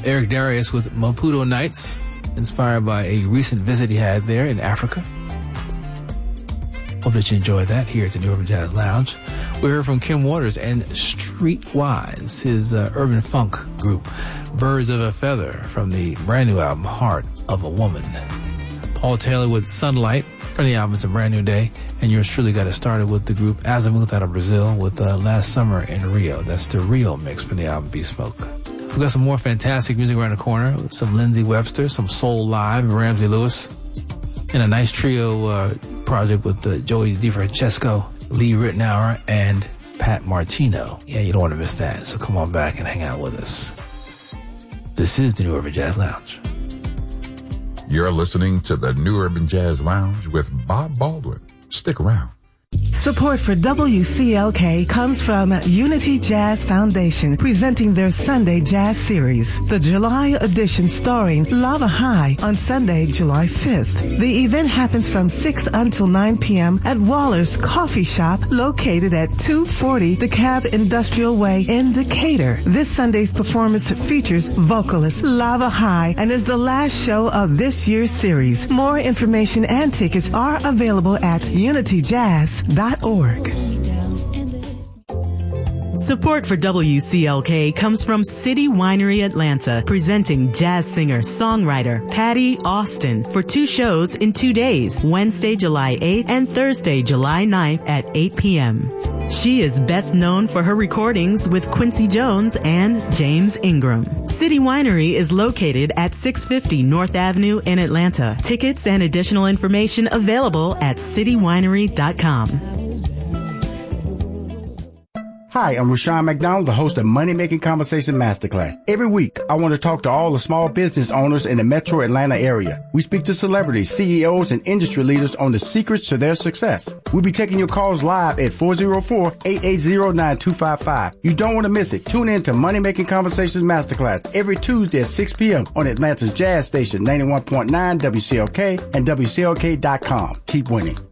Eric Darius with Maputo Nights, inspired by a recent visit he had there in Africa. Hope that you enjoyed that here at the New Urban Jazz Lounge. We heard from Kim Waters and Streetwise, his urban funk group, Birds of a Feather, from the brand new album, Heart of a Woman. Paul Taylor with Sunlight from the album It's a Brand New Day, and yours truly got it started with the group Azimuth out of Brazil with Last Summer in Rio. That's the Rio mix from the album Bespoke. We've got some more fantastic music around the corner, some Lindsey Webster, some Soul Live, Ramsey Lewis, and a nice trio project with Joey DeFrancesco, Lee Ritenour, and Pat Martino. Yeah, you don't want to miss that, so come on back and hang out with us. This is the New Urban Jazz Lounge. You're listening to the New Urban Jazz Lounge with Bob Baldwin. Stick around. Support for WCLK comes from Unity Jazz Foundation, presenting their Sunday Jazz Series. The July edition starring Lava High on Sunday, July 5th. The event happens from 6 until 9 p.m. at Waller's Coffee Shop, located at 240 DeKalb Industrial Way in Decatur. This Sunday's performance features vocalist Lava High and is the last show of this year's series. More information and tickets are available at unityjazz.org. Support for WCLK comes from City Winery Atlanta, presenting jazz singer, songwriter Patty Austin for 2 shows in 2 days, Wednesday, July 8th and Thursday, July 9th at 8 p.m. She is best known for her recordings with Quincy Jones and James Ingram. City Winery is located at 650 North Avenue in Atlanta. Tickets and additional information available at citywinery.com. Hi, I'm Rushion McDonald, the host of Money Making Conversation Masterclass. Every week, I want to talk to all the small business owners in the metro Atlanta area. We speak to celebrities, CEOs, and industry leaders on the secrets to their success. We'll be taking your calls live at 404-880-9255. You don't want to miss it. Tune in to Money Making Conversations Masterclass every Tuesday at 6 p.m. on Atlanta's Jazz Station, 91.9 WCLK and WCLK.com. Keep winning.